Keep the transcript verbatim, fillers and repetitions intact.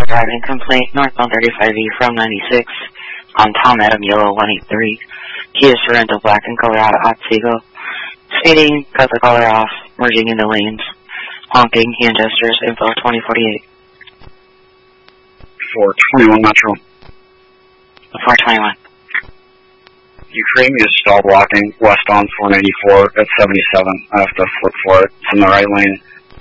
driving complaint, northbound thirty-five E from ninety-six on Tom Adam Yellow one eight three. Kia Sorento black and color out of Otsego. Speeding, cut the color off, merging into lanes. Honking, hand gestures, info twenty forty-eight. four twenty-one Metro. four twenty-one. Ukraine is stall blocking west on four ninety-four at seventy-seven. I have to flip for it. It's in the right lane.